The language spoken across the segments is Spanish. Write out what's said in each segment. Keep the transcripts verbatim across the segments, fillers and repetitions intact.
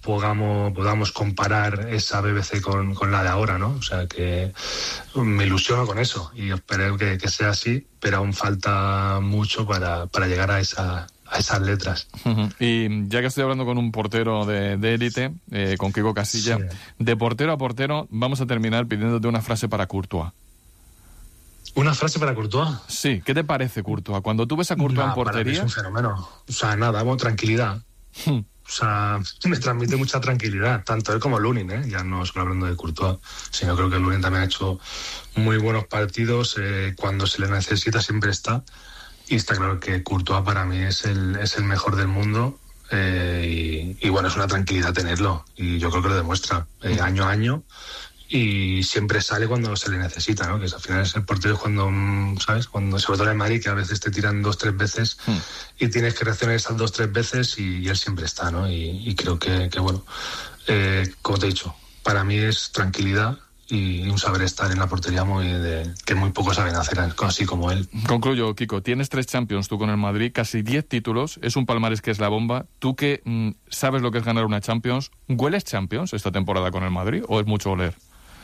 podamos, podamos comparar esa B B C con, con la de ahora, ¿no? O sea, que me ilusiono con eso y espero que, que sea así, pero aún falta mucho para, para llegar a esa... a esas letras. Uh-huh. Y ya que estoy hablando con un portero de, de élite, eh, con Quico Casilla, sí. de portero a portero, vamos a terminar pidiéndote una frase para Courtois. ¿Una frase para Courtois? Sí, ¿qué te parece Courtois? Cuando tú ves a Courtois nah, en portería... Para mí es un fenómeno. O sea, nada, bueno, tranquilidad. Hmm. O sea, me transmite mucha tranquilidad, tanto él como Lunin, ¿eh? Ya no solo hablando de Courtois, sino creo que Lunin también ha hecho muy buenos partidos, eh, cuando se le necesita siempre está. Y está claro que Courtois para mí es el, es el mejor del mundo, eh, y, y bueno, es una tranquilidad tenerlo y yo creo que lo demuestra eh, año a año y siempre sale cuando se le necesita, ¿no? Que al final es el portero cuando, ¿sabes? Cuando, sobre todo en el Madrid, que a veces te tiran dos, tres veces mm. y tienes que reaccionar esas dos, tres veces y, y él siempre está, ¿no? Y, y creo que, que bueno, eh, como te he dicho, para mí es tranquilidad y un saber estar en la portería muy de, que muy pocos saben hacer así como él. Concluyo, Quico, tienes tres Champions tú con el Madrid, casi diez títulos, es un palmarés que es la bomba. Tú que mmm, sabes lo que es ganar una Champions, ¿hueles Champions esta temporada con el Madrid o es mucho oler?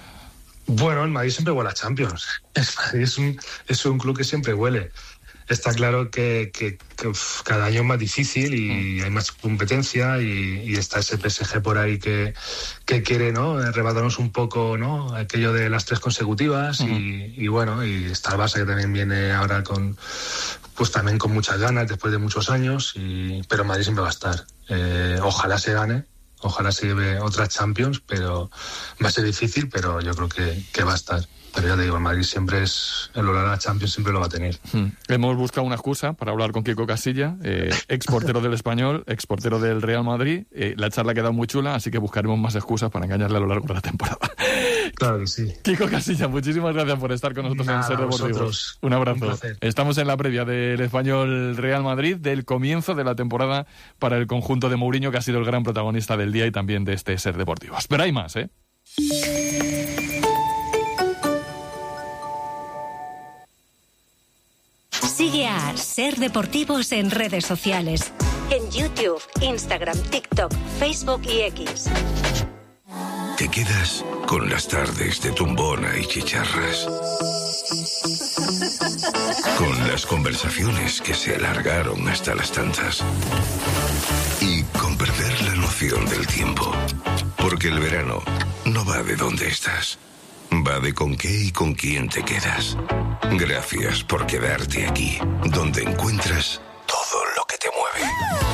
Bueno, el Madrid siempre huele a Champions. El Madrid es un, es un club que siempre huele. Está claro que, que, que uf, cada año es más difícil y mm. hay más competencia y, y está ese P S G por ahí que, que quiere, ¿no?, arrebatarnos un poco, ¿no?, aquello de las tres consecutivas. Mm. y, y bueno, y está el Barça que también viene ahora con, pues también con muchas ganas después de muchos años, y, pero Madrid siempre va a estar. Eh, ojalá se gane, ojalá se lleve otras Champions, pero va a ser difícil, pero yo creo que, que va a estar. Pero ya te digo, el Madrid siempre es... El olor a la Champions siempre lo va a tener. Hmm. Hemos buscado una excusa para hablar con Quico Casilla, eh, exportero del Español, exportero del Real Madrid. Eh, la charla ha quedado muy chula, así que buscaremos más excusas para engañarle a lo largo de la temporada. Claro que sí. Quico Casilla, muchísimas gracias por estar con nosotros. Nada, en Ser Deportivos. Un abrazo. Un Estamos en la previa del Español Real Madrid, del comienzo de la temporada para el conjunto de Mourinho, que ha sido el gran protagonista del día y también de este Ser Deportivos. Pero hay más, ¿eh? Sigue a Ser Deportivos en redes sociales. En YouTube, Instagram, TikTok, Facebook y X. Te quedas con las tardes de tumbona y chicharras. Con las conversaciones que se alargaron hasta las tantas. Y con perder la noción del tiempo. Porque el verano no va de dónde estás. Va de con qué y con quién te quedas. Gracias por quedarte aquí, donde encuentras todo lo que te mueve.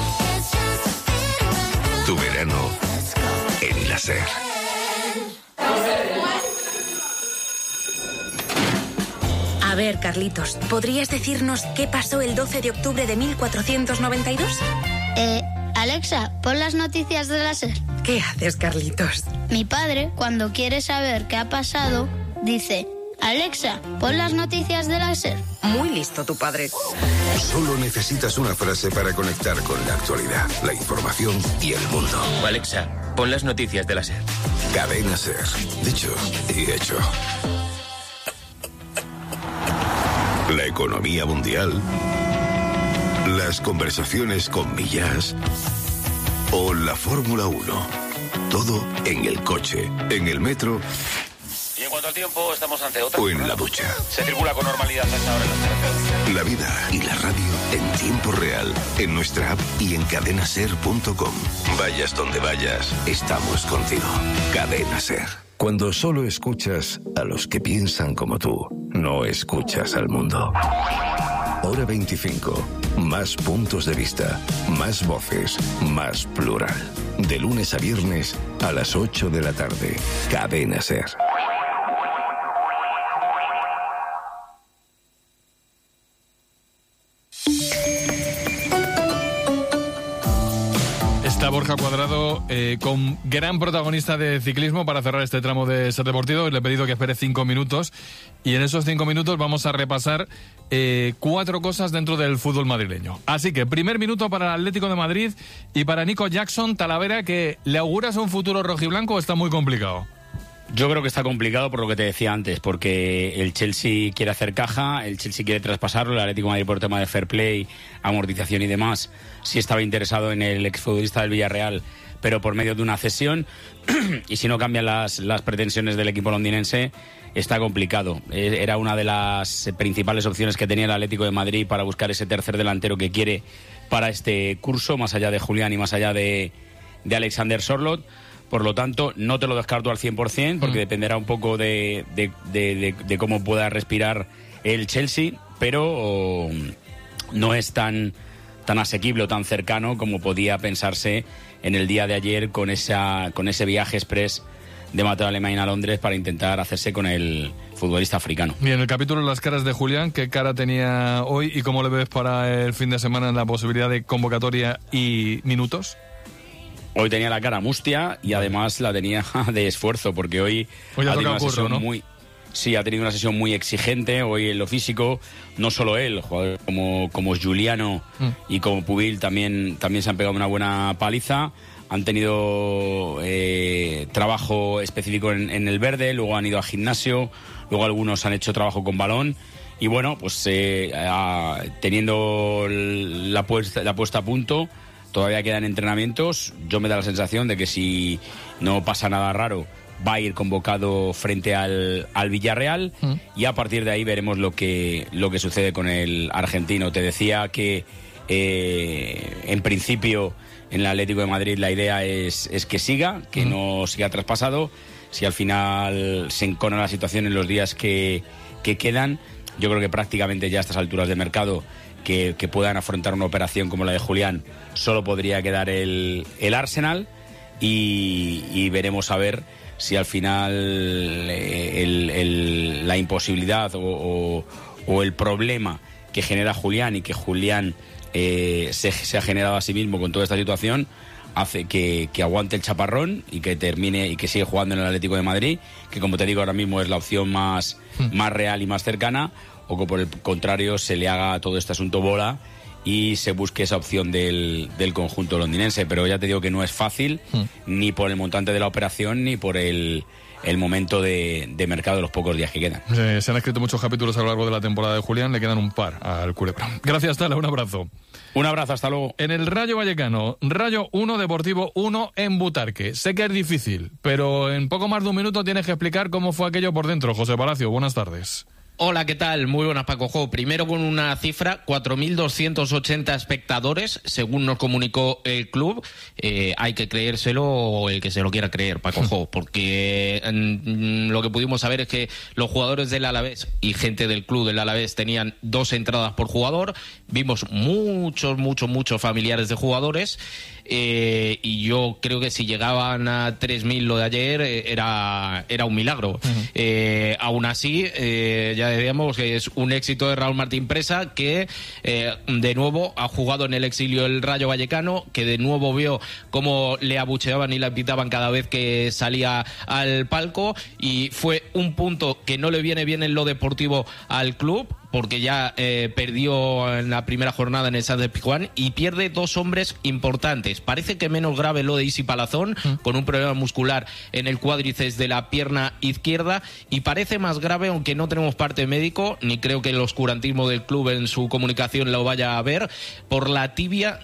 Tu verano en la SER. A ver, Carlitos, ¿podrías decirnos qué pasó el doce de octubre de mil cuatrocientos noventa y dos? Eh, Alexa, pon las noticias de la SER. ¿Qué haces, Carlitos? Mi padre, cuando quiere saber qué ha pasado, dice: Alexa, pon las noticias de la SER. Muy listo tu padre. Solo necesitas una frase para conectar con la actualidad, la información y el mundo. Alexa, pon las noticias de la SER. Cadena SER. Dicho y hecho. La economía mundial, las conversaciones con Millás o la Fórmula uno. Todo en el coche, en el metro. Y en cuanto al tiempo, estamos ante otra. O en la ducha. Se circula con normalidad hasta ahora en las carreteras. La vida y la radio en tiempo real, en nuestra app y en cadena ser punto com. Vayas donde vayas, estamos contigo. Cadena SER. Cuando solo escuchas a los que piensan como tú, no escuchas al mundo. Hora veinticinco. Más puntos de vista, más voces, más plural. De lunes a viernes a las ocho de la tarde. Cadena SER. Está Borja Cuadrado eh, con gran protagonista de ciclismo para cerrar este tramo de Ser Deportivo. Le he pedido que espere cinco minutos y en esos cinco minutos vamos a repasar eh, cuatro cosas dentro del fútbol madrileño. Así que primer minuto para el Atlético de Madrid y para Nico Jackson Talavera, que ¿le auguras un futuro rojiblanco o está muy complicado? Yo creo que está complicado por lo que te decía antes, porque el Chelsea quiere hacer caja, el Chelsea quiere traspasarlo, el Atlético de Madrid por tema de fair play, amortización y demás, sí estaba interesado en el exfutbolista del Villarreal, pero por medio de una cesión. Y si no cambian las, las pretensiones del equipo londinense, está complicado. Era una de las principales opciones que tenía el Atlético de Madrid para buscar ese tercer delantero que quiere para este curso, más allá de Julián y más allá de, de Alexander Sørloth. Por lo tanto, no te lo descarto al cien por ciento, porque mm. dependerá un poco de, de, de, de, de cómo pueda respirar el Chelsea, pero no es tan, tan asequible o tan cercano como podía pensarse en el día de ayer con, esa, con ese viaje express de Mateo Alemán a Londres para intentar hacerse con el futbolista africano. Y en el capítulo Las caras de Julián, ¿qué cara tenía hoy y cómo le ves para el fin de semana en la posibilidad de convocatoria y minutos? Hoy tenía la cara mustia y además la tenía de esfuerzo, porque hoy, hoy ha, ha tenido una curro, sesión ¿no? muy... Sí, ha tenido una sesión muy exigente hoy en lo físico. No solo él, jugadores como, como Giuliano mm. y como Pubil también, también se han pegado una buena paliza. Han tenido eh, trabajo específico en, en el verde, luego han ido a gimnasio, luego algunos han hecho trabajo con balón. Y bueno, pues eh, a, teniendo la puesta, la puesta a punto, todavía quedan entrenamientos. Yo me da la sensación de que si no pasa nada raro, va a ir convocado frente al, al Villarreal mm. y a partir de ahí veremos lo que, lo que sucede con el argentino. Te decía que eh, en principio en el Atlético de Madrid la idea es, es que siga, que mm. no siga traspasado. Si al final se encona la situación en los días que, que quedan, yo creo que prácticamente ya a estas alturas de mercado que, que puedan afrontar una operación como la de Julián, solo podría quedar el, el Arsenal y, y veremos a ver si al final el, el, la imposibilidad o, o, o el problema que genera Julián y que Julián eh, se, se ha generado a sí mismo con toda esta situación hace que, que aguante el chaparrón y que termine y que siga jugando en el Atlético de Madrid, que como te digo ahora mismo es la opción más, mm. más real y más cercana, o que por el contrario se le haga todo este asunto bola y se busque esa opción del, del conjunto londinense. Pero ya te digo que no es fácil, mm. ni por el montante de la operación, ni por el, el momento de, de mercado de los pocos días que quedan. Eh, se han escrito muchos capítulos a lo largo de la temporada de Julián, le quedan un par al Culebra. Gracias, Tala, un abrazo. Un abrazo, hasta luego. En el Rayo Vallecano, Rayo uno, Deportivo uno en Butarque. Sé que es difícil, pero en poco más de un minuto tienes que explicar cómo fue aquello por dentro. José Palacio, buenas tardes. Hola, ¿qué tal? Muy buenas, Paco Jo. Primero con una cifra, cuatro mil doscientos ochenta espectadores, según nos comunicó el club. Eh, hay que creérselo el que se lo quiera creer, Paco Jo, porque mm, lo que pudimos saber es que los jugadores del Alavés y gente del club del Alavés tenían dos entradas por jugador. Vimos muchos, muchos, muchos familiares de jugadores. Eh, y yo creo que si llegaban a tres mil lo de ayer eh, era, era un milagro. Uh-huh. Eh, aún así, eh, ya decíamos que es un éxito de Raúl Martín Presa, que eh, de nuevo ha jugado en el exilio el Rayo Vallecano, que de nuevo vio cómo le abucheaban y le pitaban cada vez que salía al palco, y fue un punto que no le viene bien en lo deportivo al club, porque ya eh, perdió en la primera jornada en el Sánchez Pizjuán y pierde dos hombres importantes. Parece que menos grave lo de Isi Palazón, mm. con un problema muscular en el cuádriceps de la pierna izquierda, y parece más grave, aunque no tenemos parte médico, ni creo que el oscurantismo del club en su comunicación lo vaya a ver, por la tibia.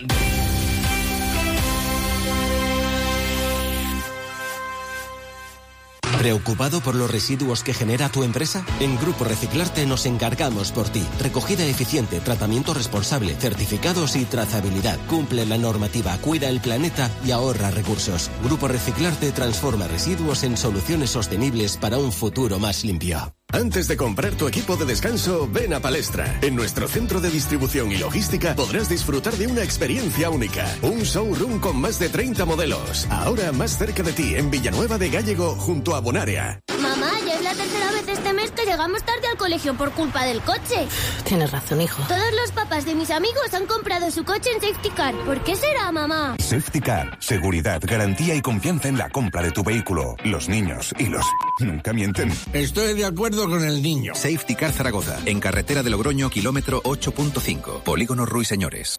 ¿Preocupado por los residuos que genera tu empresa? En Grupo Reciclarte nos encargamos por ti. Recogida eficiente, tratamiento responsable, certificados y trazabilidad. Cumple la normativa, cuida el planeta y ahorra recursos. Grupo Reciclarte transforma residuos en soluciones sostenibles para un futuro más limpio. Antes de comprar tu equipo de descanso, ven a Palestra. En nuestro centro de distribución y logística podrás disfrutar de una experiencia única. Un showroom con más de treinta modelos. Ahora más cerca de ti, en Villanueva de Gállego, junto a Bonaria. Mamá, ya es la tercera vez este mes que llegamos tarde al colegio por culpa del coche. Tienes razón, hijo. Todos los papás de mis amigos han comprado su coche en Safety Car. ¿Por qué será, mamá? Safety Car. Seguridad, garantía y confianza en la compra de tu vehículo. Los niños y los... nunca mienten. Estoy de acuerdo con el niño. Safety Car Zaragoza, en carretera de Logroño, kilómetro ocho punto cinco. Polígono Ruiseñores.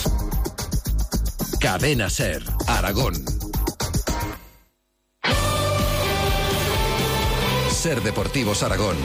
Cadena Ser, Aragón. Ser Deportivos Aragón.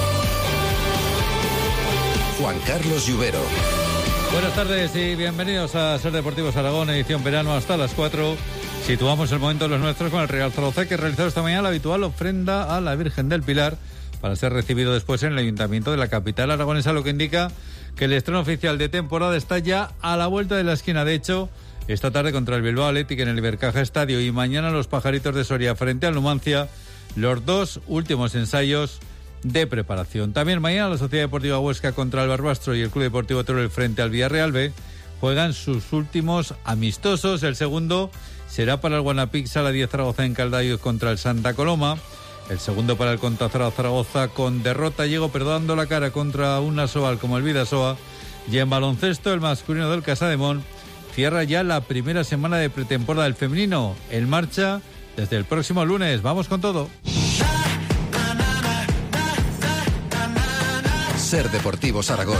Juan Carlos Lluvero. Buenas tardes y bienvenidos a Ser Deportivos Aragón, edición verano hasta las cuatro. Situamos el momento de los nuestros con el Real Zaragoza, que ha realizado esta mañana la habitual ofrenda a la Virgen del Pilar para ser recibido después en el Ayuntamiento de la capital aragonesa, lo que indica que el estreno oficial de temporada está ya a la vuelta de la esquina. De hecho, esta tarde contra el Bilbao Athletic en el Ibercaja Estadio y mañana los Pajaritos de Soria frente al Numancia, los dos últimos ensayos de preparación. También mañana la Sociedad Deportiva Huesca contra el Barbastro y el Club Deportivo Teruel frente al Villarreal B juegan sus últimos amistosos. El segundo será para el Guanapix Sala diez Zaragoza en Caldaños contra el Santa Coloma. El segundo para el Contazara Zaragoza con derrota llegó pero dando la cara contra un Nasoal como el Vidasoa. Y en baloncesto el masculino del Casademón cierra ya la primera semana de pretemporada del femenino en marcha desde el próximo lunes. Vamos con todo. Ser Deportivos Aragón.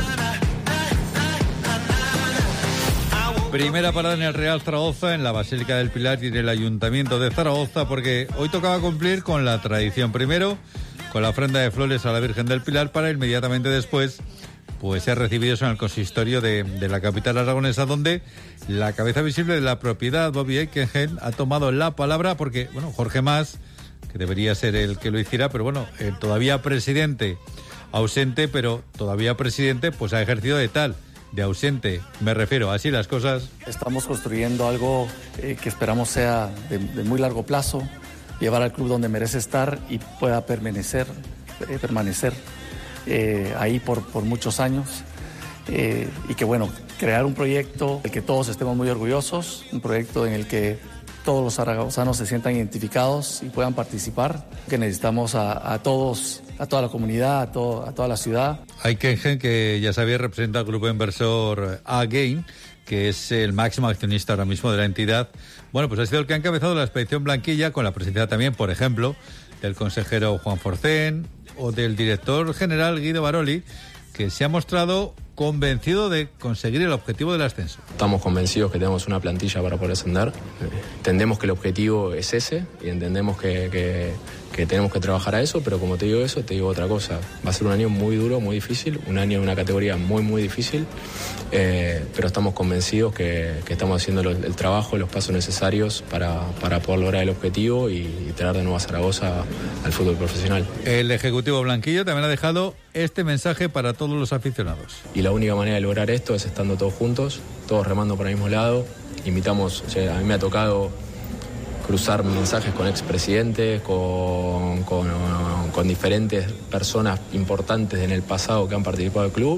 Primera parada en el Real Zaragoza, en la Basílica del Pilar y en el Ayuntamiento de Zaragoza, porque hoy tocaba cumplir con la tradición. Primero, con la ofrenda de flores a la Virgen del Pilar, para inmediatamente después pues ser recibidos en el consistorio de, de la capital aragonesa, donde la cabeza visible de la propiedad, Bobby Eikengen, ha tomado la palabra, porque, bueno, Jorge Mas, que debería ser el que lo hiciera, pero bueno, el todavía presidente ausente, pero todavía presidente, pues ha ejercido de tal, de ausente, me refiero, así las cosas. Estamos construyendo algo eh, que esperamos sea de, de muy largo plazo, llevar al club donde merece estar y pueda permanecer, eh, permanecer eh, ahí por, por muchos años. Eh, y que bueno, crear un proyecto del que todos estemos muy orgullosos, un proyecto en el que todos los zaragozanos se sientan identificados y puedan participar, que necesitamos a, a todos, a toda la comunidad, a, todo, a toda la ciudad. Hay Kengen, que ya sabía, representa al grupo inversor A-Gain, que es el máximo accionista ahora mismo de la entidad. Bueno, pues ha sido el que ha encabezado la expedición Blanquilla, con la presencia también, por ejemplo, del consejero Juan Forcén o del director general Guido Baroli, que se ha mostrado convencido de conseguir el objetivo del ascenso. Estamos convencidos que tenemos una plantilla para poder ascender. Entendemos que el objetivo es ese y entendemos que, que, que tenemos que trabajar a eso, pero como te digo eso, te digo otra cosa. Va a ser un año muy duro, muy difícil, un año en una categoría muy, muy difícil, eh, pero estamos convencidos que, que estamos haciendo lo, el trabajo, los pasos necesarios para, para poder lograr el objetivo y, y traer de nuevo a Zaragoza al fútbol profesional. El ejecutivo Blanquillo también ha dejado este mensaje para todos los aficionados. Y la única manera de lograr esto es estando todos juntos, todos remando para el mismo lado. Invitamos, o sea, a mí me ha tocado cruzar mensajes con expresidentes, con, con, con diferentes personas importantes en el pasado que han participado del club,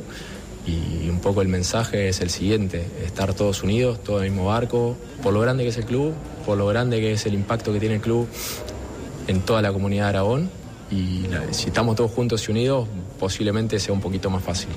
y un poco el mensaje es el siguiente: estar todos unidos, todos en el mismo barco, por lo grande que es el club, por lo grande que es el impacto que tiene el club en toda la comunidad de Aragón, y si estamos todos juntos y unidos, posiblemente sea un poquito más fácil.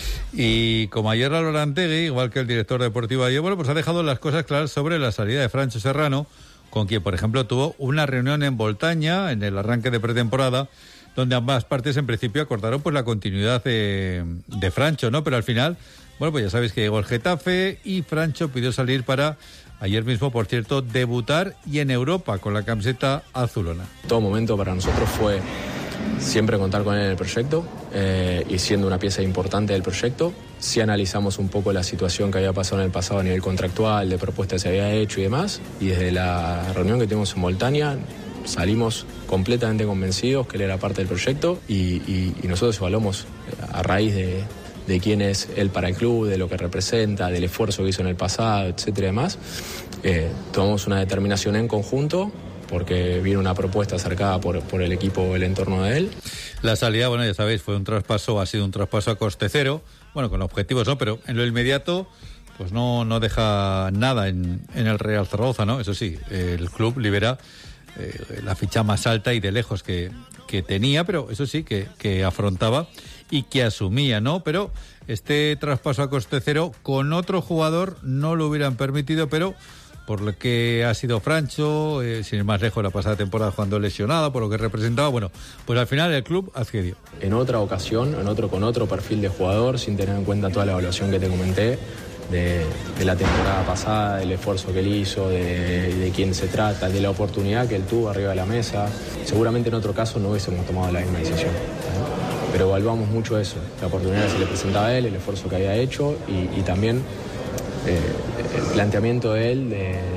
Y como ayer Álvaro Antegui, igual que el director deportivo ayer, bueno, pues ha dejado las cosas claras sobre la salida de Francho Serrano, con quien, por ejemplo, tuvo una reunión en Boltaña en el arranque de pretemporada, donde ambas partes en principio acordaron pues la continuidad de, de Francho, ¿no? Pero al final, bueno, pues ya sabéis que llegó el Getafe y Francho pidió salir para ayer mismo, por cierto, debutar y en Europa con la camiseta azulona. Todo momento para nosotros fue siempre contar con él en el proyecto, eh, y siendo una pieza importante del proyecto. Si analizamos un poco la situación que había pasado en el pasado a nivel contractual, de propuestas que se había hecho y demás, y desde la reunión que tuvimos en Boltaña salimos completamente convencidos que él era parte del proyecto, y, y, y nosotros evaluamos a raíz de, de quién es él para el club, de lo que representa, del esfuerzo que hizo en el pasado, etcétera y demás. Eh, tomamos una determinación en conjunto, porque viene una propuesta acercada por, por el equipo, el entorno de él. La salida, bueno, ya sabéis, fue un traspaso, ha sido un traspaso a coste cero, bueno, con objetivos no, pero en lo inmediato pues no, no deja nada en, en el Real Zaragoza, ¿no? Eso sí, el club libera eh, la ficha más alta y de lejos que, que tenía, pero eso sí, que, que afrontaba y que asumía, ¿no? Pero este traspaso a coste cero con otro jugador no lo hubieran permitido, pero por lo que ha sido Francho, eh, sin ir más lejos, la pasada temporada jugando lesionado, por lo que representaba, bueno, pues al final el club accedió. En otra ocasión, en otro con otro perfil de jugador, sin tener en cuenta toda la evaluación que te comenté, de, de la temporada pasada, del esfuerzo que él hizo, de, de quién se trata, de la oportunidad que él tuvo arriba de la mesa, seguramente en otro caso no hubiésemos tomado la misma decisión, ¿no? Pero evaluamos mucho eso, la oportunidad que se le presentaba a él, el esfuerzo que había hecho, y, y también Eh, el planteamiento de él de,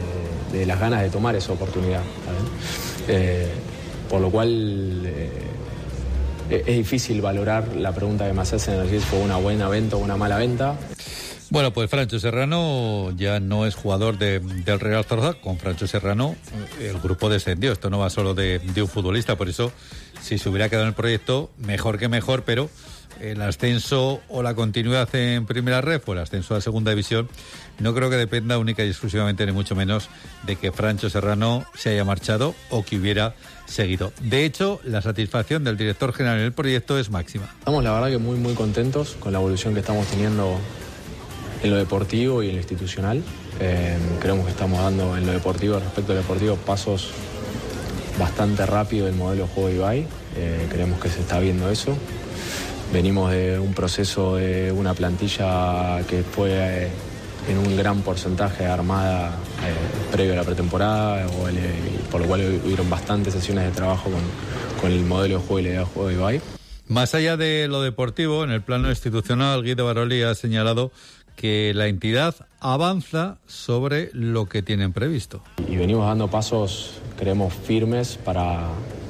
de las ganas de tomar esa oportunidad. Eh, por lo cual eh, es difícil valorar la pregunta que me hacen, si fue una buena venta o una mala venta. Bueno, pues Francho Serrano ya no es jugador de, del Real Zaragoza. Con Francho Serrano el grupo descendió. Esto no va solo de, de un futbolista, por eso si se hubiera quedado en el proyecto, mejor que mejor, pero el ascenso o la continuidad en Primera Ref o el ascenso a Segunda División no creo que dependa única y exclusivamente, ni mucho menos, de que Francho Serrano se haya marchado o que hubiera seguido. De hecho, la satisfacción del director general en el proyecto es máxima. Estamos la verdad que muy muy contentos con la evolución que estamos teniendo en lo deportivo y en lo institucional. Eh, creemos que estamos dando en lo deportivo, respecto al deportivo, pasos bastante rápido del modelo de juego de Ibai. Eh, creemos que se está viendo eso. Venimos de un proceso de una plantilla que fue eh, en un gran porcentaje armada eh, previo a la pretemporada, o el, por lo cual hubieron bastantes sesiones de trabajo con, con el modelo de juego y la idea de juego de Ibai. Más allá de lo deportivo, en el plano institucional, Guido Baroli ha señalado que la entidad avanza sobre lo que tienen previsto. Y venimos dando pasos, creemos, firmes para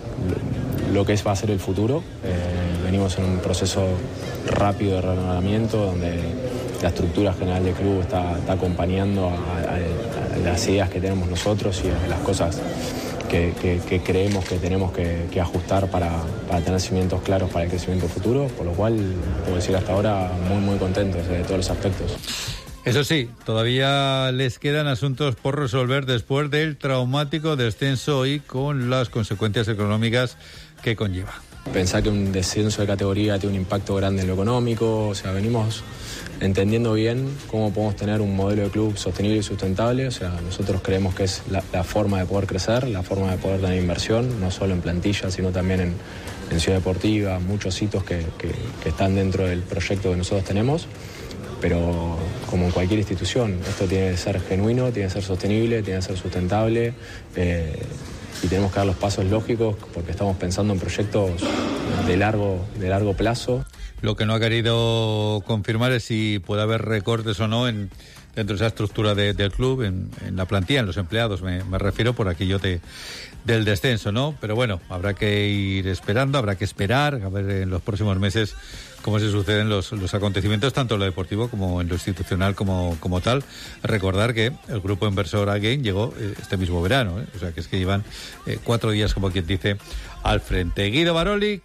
lo que es, va a ser el futuro. Eh, venimos en un proceso rápido de renovamiento donde la estructura general del club está, está acompañando a, a, a las ideas que tenemos nosotros y a las cosas que, que, que creemos que tenemos que, que ajustar para, para tener cimientos claros para el crecimiento futuro, por lo cual puedo decir hasta ahora muy muy contentos de todos los aspectos. Eso sí, todavía les quedan asuntos por resolver después del traumático descenso y con las consecuencias económicas que conlleva. Pensar que un descenso de categoría tiene un impacto grande en lo económico, o sea, venimos entendiendo bien cómo podemos tener un modelo de club sostenible y sustentable. O sea, nosotros creemos que es la, la forma de poder crecer, la forma de poder tener inversión, no solo en plantilla, sino también en, en Ciudad Deportiva, muchos hitos que, que, que están dentro del proyecto que nosotros tenemos. Pero como en cualquier institución, esto tiene que ser genuino, tiene que ser sostenible, tiene que ser sustentable, eh, y tenemos que dar los pasos lógicos porque estamos pensando en proyectos de largo, de largo plazo. Lo que no ha querido confirmar es si puede haber recortes o no en, dentro de esa estructura de, del club, en, en la plantilla, en los empleados, me, me refiero por aquello de, del descenso, ¿no? Pero bueno, habrá que ir esperando, habrá que esperar, a ver en los próximos meses cómo se suceden los, los acontecimientos, tanto en lo deportivo como en lo institucional como, como tal. Recordar que el grupo inversor Again llegó eh, este mismo verano, ¿eh? O sea que es que llevan eh, cuatro días, como quien dice, al frente. Guido Baroli,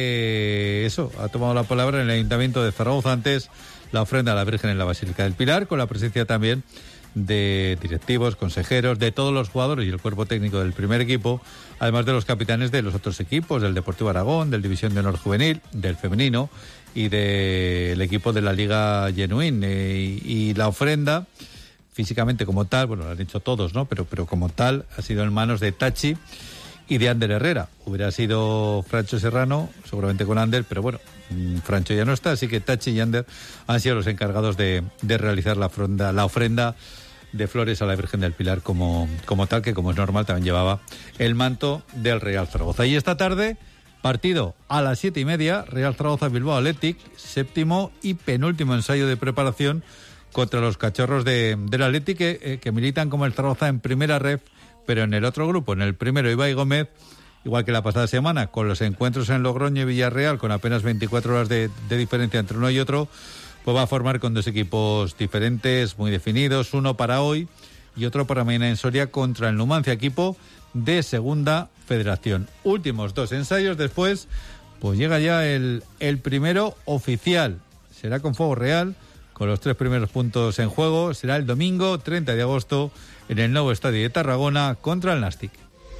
que eso, ha tomado la palabra en el Ayuntamiento de Zaragoza antes la ofrenda a la Virgen en la Basílica del Pilar, con la presencia también de directivos, consejeros, de todos los jugadores y el cuerpo técnico del primer equipo, además de los capitanes de los otros equipos, del Deportivo Aragón, del División de Honor Juvenil, del femenino y del equipo de la Liga Genuín. Eh, y, y la ofrenda, físicamente como tal, bueno, lo han hecho todos, ¿no? Pero, pero como tal, ha sido en manos de Tachi y de Ander Herrera. Hubiera sido Francho Serrano, seguramente con Ander, pero bueno, Francho ya no está, así que Tachi y Ander han sido los encargados de, de realizar la ofrenda, la ofrenda de flores a la Virgen del Pilar como, como tal, que como es normal también llevaba el manto del Real Zaragoza. Y esta tarde, partido a las siete y media, Real Zaragoza Bilbao Athletic, séptimo y penúltimo ensayo de preparación contra los cachorros de, del Athletic que, eh, que militan como el Zaragoza en primera ref, pero en el otro grupo, en el primero Ibai Gómez, igual que la pasada semana, con los encuentros en Logroño y Villarreal, con apenas veinticuatro horas de, de diferencia entre uno y otro, pues va a formar con dos equipos diferentes, muy definidos, uno para hoy y otro para mañana en Soria contra el Numancia, equipo de Segunda Federación. Últimos dos ensayos, después pues llega ya el, el primero oficial, será con fuego real, con los tres primeros puntos en juego, será el domingo treinta de agosto en el nuevo estadio de Tarragona contra el Nàstic.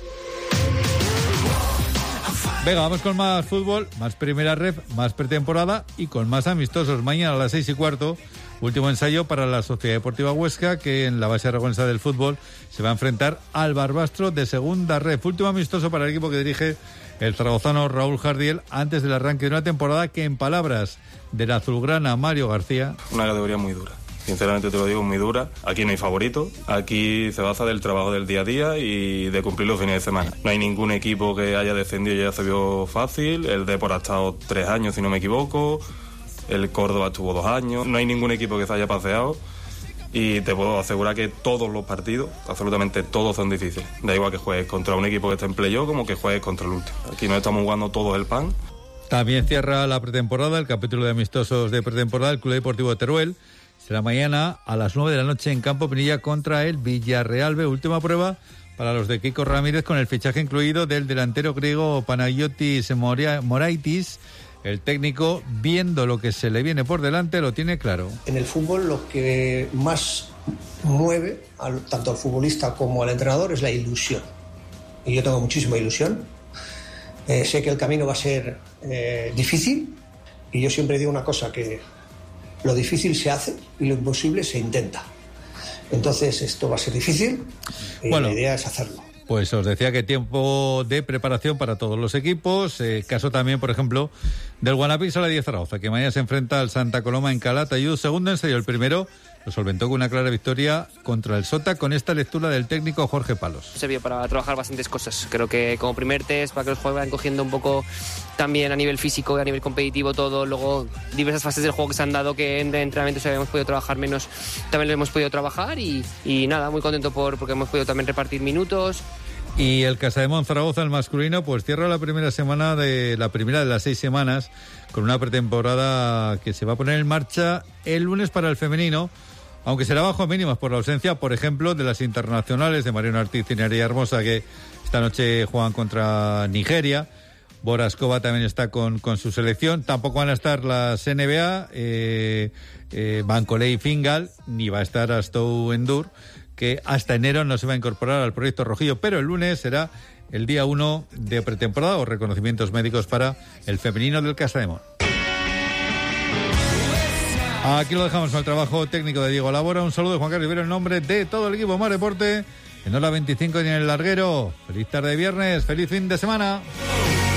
Venga, vamos con más fútbol, más primera ref, más pretemporada y con más amistosos. Mañana a las seis y cuarto, último ensayo para la Sociedad Deportiva Huesca, que en la base aragonesa del fútbol se va a enfrentar al Barbastro de segunda ref. Último amistoso para el equipo que dirige el zaragozano Raúl Jardiel antes del arranque de una temporada que, en palabras del azulgrana Mario García, una categoría muy dura. Sinceramente te lo digo, muy dura. Aquí no hay favorito. Aquí se basa del trabajo del día a día y de cumplir los fines de semana. No hay ningún equipo que haya descendido y haya subido fácil. El Depor ha estado tres años, si no me equivoco. El Córdoba estuvo dos años. No hay ningún equipo que se haya paseado. y te puedo asegurar que todos los partidos, absolutamente todos, son difíciles. Da igual que juegues contra un equipo que esté en playoff como que juegues contra el último. Aquí nos estamos jugando todos el pan. También cierra la pretemporada, el capítulo de amistosos de pretemporada, el Club Deportivo Teruel. Será mañana a las nueve de la noche en Campo Pinilla contra el Villarreal B. Última prueba para los de Kiko Ramírez, con el fichaje incluido del delantero griego Panagiotis Moraitis. El técnico, viendo lo que se le viene por delante, lo tiene claro. En el fútbol lo que más mueve al, tanto al futbolista como al entrenador es la ilusión. Y yo tengo muchísima ilusión. Eh, sé que el camino va a ser eh, difícil, y yo siempre digo una cosa, que lo difícil se hace y lo imposible se intenta. Entonces esto va a ser difícil y bueno, la idea es hacerlo. Pues os decía que tiempo de preparación para todos los equipos. Eh, caso también, por ejemplo, del Guanapí Sala diez Zaragoza, que mañana se enfrenta al Santa Coloma en Calatayud. Segundo en serio, el primero lo solventó con una clara victoria contra el Sota, con esta lectura del técnico Jorge Palos. Sirvió para trabajar bastantes cosas. Creo que como primer test, para que los jugadores vayan cogiendo un poco también a nivel físico y a nivel competitivo todo. Luego diversas fases del juego que se han dado, que en entrenamientos habíamos podido trabajar menos, también lo hemos podido trabajar y, y nada, muy contento por porque hemos podido también repartir minutos. Y el Casademón Zaragoza, el masculino, pues cierra la primera semana de la primera de las seis semanas con una pretemporada que se va a poner en marcha el lunes para el femenino, aunque será bajo mínimas por la ausencia, por ejemplo, de las internacionales de Mariano Ortiz y Nerea Hermosa, que esta noche juegan contra Nigeria. Boraskova también está con, con su selección. Tampoco van a estar las N B A, eh, eh, Bancolé y Fingal, ni va a estar Astou Endur, que hasta enero no se va a incorporar al proyecto Rojillo, pero el lunes será el día uno de pretemporada o reconocimientos médicos para el femenino del Casademón. Aquí lo dejamos con el trabajo técnico de Diego Labora. Un saludo de Juan Carlos Rivero en nombre de todo el equipo Mar Deporte en Hora veinticinco y en el Larguero. Feliz tarde de viernes, feliz fin de semana.